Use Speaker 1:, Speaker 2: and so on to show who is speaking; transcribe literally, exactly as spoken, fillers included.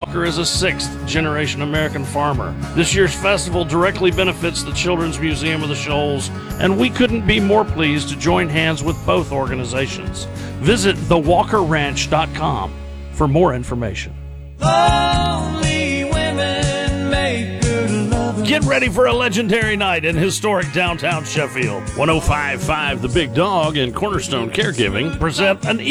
Speaker 1: Walker is a sixth-generation American farmer. This year's festival directly benefits the Children's Museum of the Shoals, and we couldn't be more pleased to join hands with both organizations. Visit the walker ranch dot com for more information.
Speaker 2: Lonely women make good lovers.
Speaker 1: Get ready for a legendary night in historic downtown Sheffield. one oh five point five The Big Dog and Cornerstone Caregiving present an